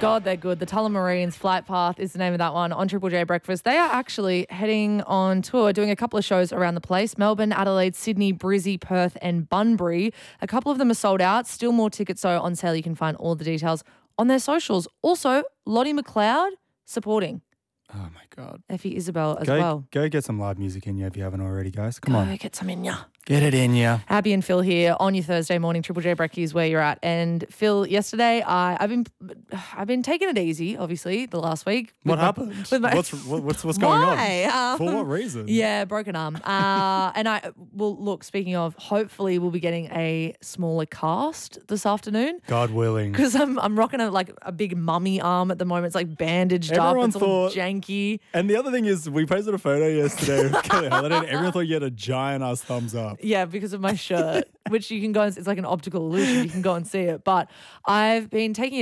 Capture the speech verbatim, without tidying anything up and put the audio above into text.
God, they're good. The Tullamarines Flight Path is the name of that one on Triple J Breakfast. They are actually heading on tour, doing a couple of shows around the place. Melbourne, Adelaide, Sydney, Brizzy, Perth and Bunbury. A couple of them are sold out. Still more tickets so on sale. You can find all the details on their socials. Also, Lottie McLeod supporting Oh, my God. Effie Isabel as Go, well. go get some live music in you if you haven't already, guys. Come Go on. get some in ya. Get it in you. Abby and Phil here on your Thursday morning. Triple J Brekkie is where you're at. And Phil, yesterday I, I've been I've been taking it easy, obviously, the last week. What my- happened? with my- what's, what, what's what's going Why? on? Um, For what reason? Yeah, broken arm. Uh, and I well, look. Speaking of, hopefully we'll be getting a smaller cast this afternoon God willing. because I'm I'm rocking a like a big mummy arm at the moment. It's like bandaged Everyone up. It's all thought- janky. And the other thing is, we posted a photo yesterday of Kelly Holiday and everyone thought you had a giant ass thumbs up. Yeah, because of my shirt, which you can go and it's like an optical illusion. You can go and see it. But I've been taking